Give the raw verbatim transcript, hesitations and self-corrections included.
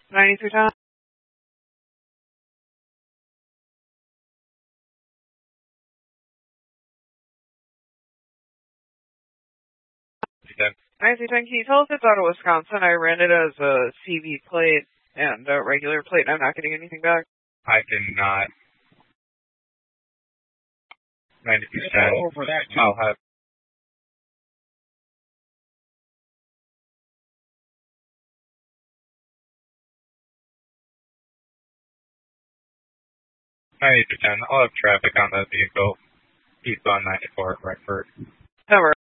ninety-three times. ninety-three ten, can you tell if it's out of Wisconsin? I ran it as a C V plate and a regular plate, and I'm not getting anything back. I cannot. ninety percent. Over that, too. I'll have. ninety percent. I'll have traffic on that vehicle. Eastbound ninety-four, Redford. Never.